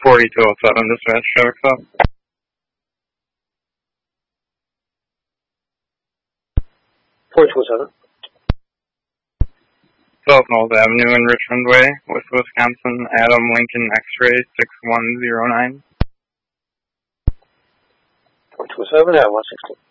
4207, dispatch, traffic stop. South Knowles Avenue and Richmond Way, West Wisconsin, Adam Lincoln X-ray 6109. 427, Adam 160.